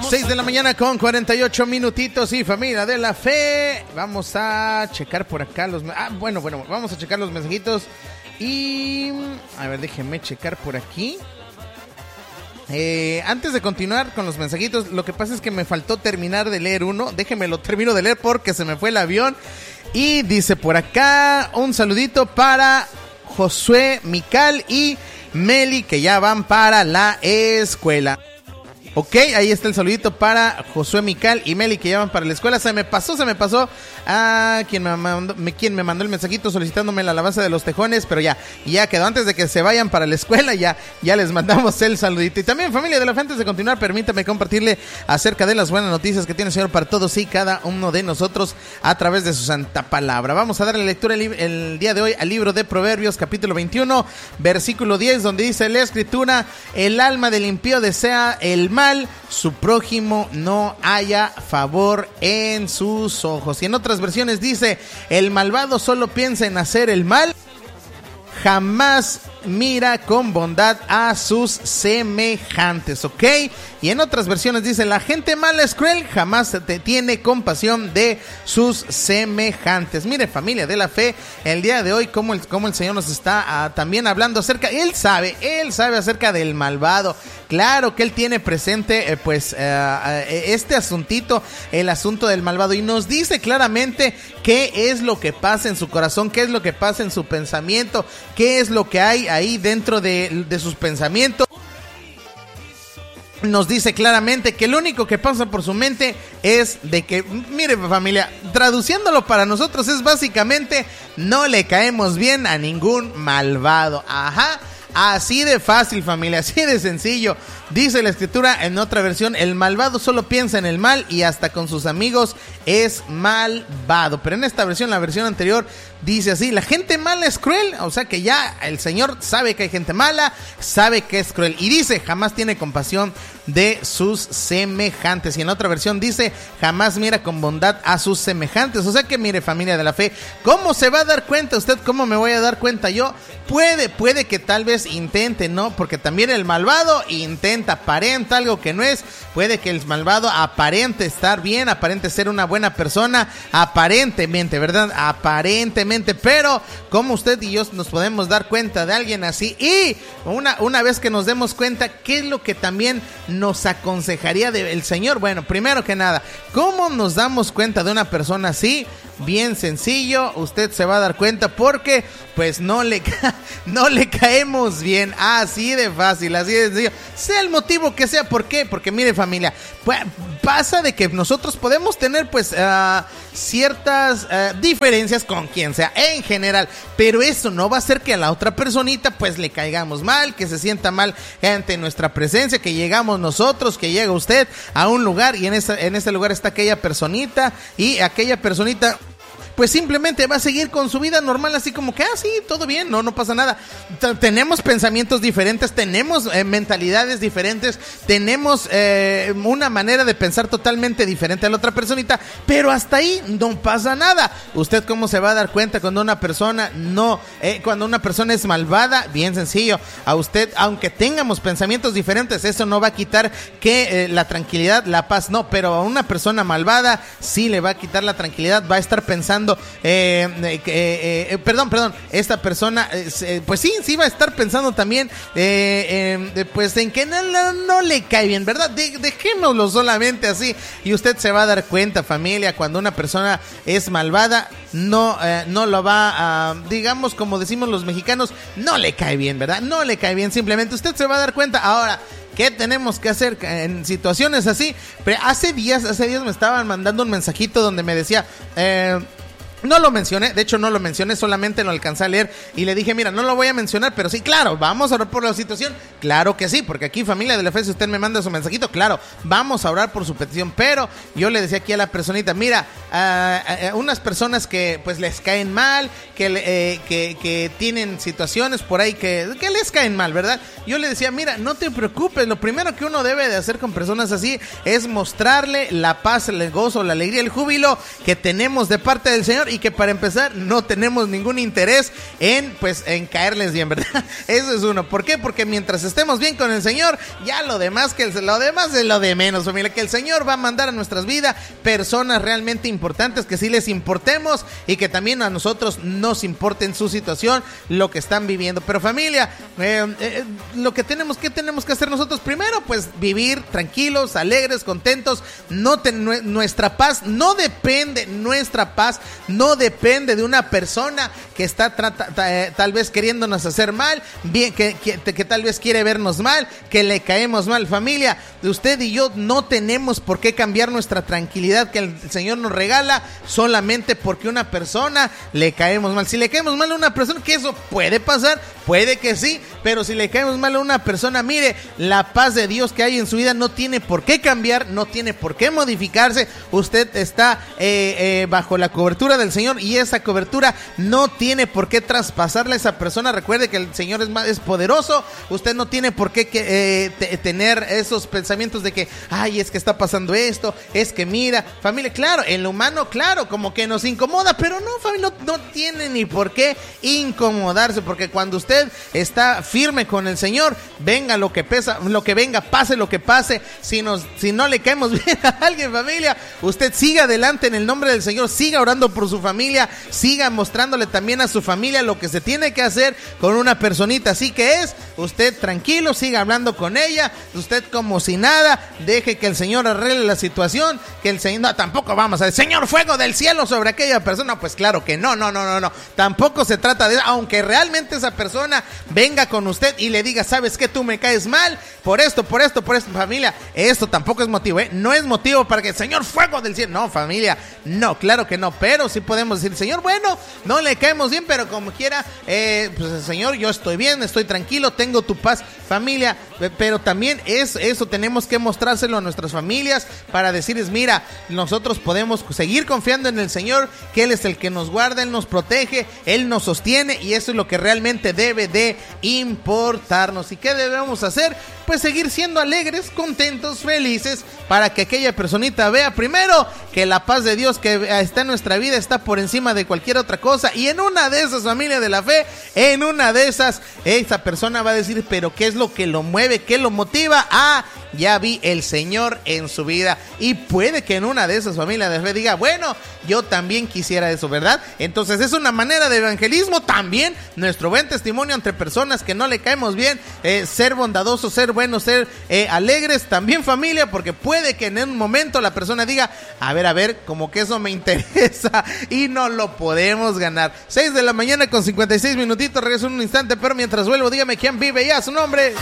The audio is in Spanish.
6 de la mañana con 48 minutitos y familia de la fe. Vamos a checar por acá los... Bueno, vamos a checar los mensajitos. Y... a ver, déjenme checar por aquí. Antes de continuar con los mensajitos, lo que pasa es que me faltó terminar de leer uno. Déjenme lo termino de leer porque se me fue el avión. Y dice por acá, un saludito para Josué, Mical y Meli, que ya van para la escuela. Ok, ahí está el saludito para Josué, Mical y Meli, que ya van para la escuela. Se me pasó a quien me mandó el mensajito solicitándome la alabanza de los tejones, pero ya quedó. Antes de que se vayan para la escuela, ya les mandamos el saludito. Y también, familia de la fe, antes de continuar, permítame compartirle acerca de las buenas noticias que tiene el Señor para todos y cada uno de nosotros a través de su santa palabra. Vamos a darle lectura el día de hoy al libro de Proverbios, capítulo 21, versículo 10, donde dice la escritura: el alma del impío desea el mal, su prójimo no haya favor en sus ojos. Y en otras versiones dice: el malvado solo piensa en hacer el mal, jamás mira con bondad a sus semejantes, ¿ok? Y en otras versiones dice: la gente mala es cruel, jamás tiene compasión de sus semejantes. Mire, familia de la fe, el día de hoy como el Señor nos está también hablando acerca, Él sabe acerca del malvado. Claro que Él tiene presente este asuntito, el asunto del malvado, y nos dice claramente qué es lo que pasa en su corazón, qué es lo que pasa en su pensamiento, qué es lo que hay ahí dentro de sus pensamientos. Nos dice claramente que lo único que pasa por su mente es de que, mire familia, traduciéndolo para nosotros es básicamente: no le caemos bien a ningún malvado. Ajá. Así de fácil, familia, así de sencillo. Dice la escritura en otra versión: el malvado solo piensa en el mal y hasta con sus amigos es malvado. Pero en esta versión, la versión anterior, dice así: la gente mala es cruel. O sea que ya el Señor sabe que hay gente mala, sabe que es cruel. Y dice: jamás tiene compasión de sus semejantes. Y en otra versión dice: jamás mira con bondad a sus semejantes. O sea que, mire, familia de la fe, ¿cómo se va a dar cuenta usted? ¿Cómo me voy a dar cuenta yo? Puede que tal vez intente, ¿no? Porque también el malvado aparenta algo que no es. Puede que el malvado aparente estar bien, aparente ser una buena persona, aparentemente, ¿verdad? Aparentemente, pero ¿cómo usted y yo nos podemos dar cuenta de alguien así? Y una vez que nos demos cuenta, ¿qué es lo que también nos aconsejaría el Señor? Bueno, primero que nada, ¿cómo nos damos cuenta de una persona así? Bien sencillo, usted se va a dar cuenta porque pues no le caemos bien. Así de fácil, así de sencillo, sea el motivo que sea. ¿Por qué? Porque mire, familia, pues, pasa de que nosotros podemos tener pues ciertas diferencias con quien sea en general, pero eso no va a hacer que a la otra personita pues le caigamos mal, que se sienta mal ante nuestra presencia, que llegamos nosotros, que llega usted a un lugar y en ese lugar está aquella personita, y aquella personita pues simplemente va a seguir con su vida normal, así como que, sí, todo bien, no pasa nada. Tenemos pensamientos diferentes, tenemos mentalidades diferentes, tenemos una manera de pensar totalmente diferente a la otra personita, pero hasta ahí no pasa nada. ¿Usted cómo se va a dar cuenta cuando una persona cuando una persona es malvada? Bien sencillo, a usted, aunque tengamos pensamientos diferentes, eso no va a quitar que la tranquilidad, la paz, no, pero a una persona malvada sí le va a quitar la tranquilidad, va a estar pensando, esta persona, pues sí va a estar pensando también, pues en que no le cae bien, ¿verdad? Dejémoslo solamente así, y usted se va a dar cuenta, familia, cuando una persona es malvada, no lo va a, digamos, como decimos los mexicanos, no le cae bien, ¿verdad? No le cae bien, simplemente usted se va a dar cuenta. Ahora, ¿qué tenemos que hacer en situaciones así? Pero hace días me estaban mandando un mensajito donde me decía, no lo mencioné, de hecho no lo mencioné, solamente lo alcancé a leer y le dije: mira, no lo voy a mencionar, pero sí, claro, vamos a orar por la situación. Claro que sí, porque aquí, familia de la fe, si usted me manda su mensajito, claro, vamos a orar por su petición. Pero yo le decía aquí a la personita: mira, unas personas que pues les caen mal, que tienen situaciones por ahí que les caen mal, ¿verdad? Yo le decía: mira, no te preocupes, lo primero que uno debe de hacer con personas así es mostrarle la paz, el gozo, la alegría, el júbilo que tenemos de parte del Señor. Señor y que para empezar no tenemos ningún interés en caerles bien, ¿verdad? Eso es uno. ¿Por qué? Porque mientras estemos bien con el Señor, ya lo demás es lo de menos, familia. Que el Señor va a mandar a nuestras vidas personas realmente importantes, que sí les importemos y que también a nosotros nos importe en su situación, lo que están viviendo. Pero familia, ¿qué tenemos que hacer nosotros? Primero, pues vivir tranquilos, alegres, contentos. Nuestra paz no depende de una persona que está tal vez queriéndonos hacer mal, bien, que tal vez quiere vernos mal, que le caemos mal. Familia, usted y yo no tenemos por qué cambiar nuestra tranquilidad que el Señor nos regala solamente porque una persona le caemos mal. Si le caemos mal a una persona, que eso puede pasar, puede que sí, pero si le caemos mal a una persona, mire, la paz de Dios que hay en su vida no tiene por qué cambiar, no tiene por qué modificarse. Usted está bajo la cobertura del Señor y esa cobertura no tiene por qué traspasarle a esa persona. Recuerde que el Señor es poderoso. Usted no tiene por qué tener esos pensamientos de que, ay, es que está pasando esto, es que mira, familia, claro, en lo humano, claro, como que nos incomoda, pero no, familia, no tiene ni por qué incomodarse, porque cuando usted está firme con el Señor, venga lo que venga, pase lo que pase, si no le caemos bien a alguien, familia, usted siga adelante en el nombre del Señor, siga orando por su familia, siga mostrándole también a su familia lo que se tiene que hacer con una personita, así que usted tranquilo, siga hablando con ella, usted como si nada, deje que el Señor arregle la situación, que el Señor, no, tampoco vamos a decir, Señor, fuego del cielo sobre aquella persona, pues claro que no, tampoco se trata de eso, aunque realmente esa persona venga con usted y le diga, ¿sabes qué? Tú me caes mal, por esto, familia, esto tampoco es motivo, no es motivo para que, Señor, fuego del cielo, no, familia, no, claro que no, pero sí podemos decir, Señor, bueno, no le caemos bien, pero como quiera, pues Señor, yo estoy bien, estoy tranquilo, tengo tu paz, familia, pero también eso tenemos que mostrárselo a nuestras familias para decirles, mira, nosotros podemos seguir confiando en el Señor, que Él es el que nos guarda, Él nos protege, Él nos sostiene y eso es lo que realmente debe de importarnos. ¿Y qué debemos hacer? Pues seguir siendo alegres, contentos, felices, para que aquella personita vea primero que la paz de Dios que está en nuestra vida está por encima de cualquier otra cosa, y en una de esas, familia de la fe, en una de esas, esa persona va a decir, pero ¿qué es lo que lo mueve? ¿Qué lo motiva? Ya vi el Señor en su vida, y puede que en una de esas, familia de fe, diga, bueno, yo también quisiera eso, ¿verdad? Entonces es una manera de evangelismo también, nuestro buen testimonio entre personas que no le caemos bien, ser bondadosos, ser buenos, ser alegres también, familia, porque puede que en un momento la persona diga, a ver, como que eso me interesa y no lo podemos ganar. 6 de la mañana con 56 minutitos, regreso en un instante, pero mientras vuelvo, dígame quién vive ya, su nombre.